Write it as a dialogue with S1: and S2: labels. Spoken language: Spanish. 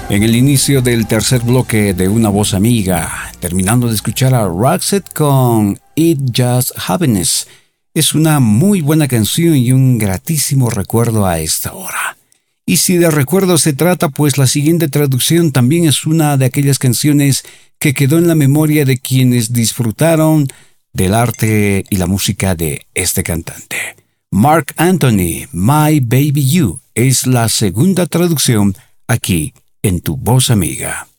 S1: En el inicio del tercer bloque de Una Voz Amiga, terminando de escuchar a Roxette con It Just Happiness. Es una muy buena canción y un gratísimo recuerdo a esta hora. Y si de recuerdo se trata, pues la siguiente traducción también es una de aquellas canciones que quedó en la memoria de quienes disfrutaron del arte y la música de este cantante. Marc Anthony, My Baby You, es la segunda traducción aquí en Tu Voz Amiga.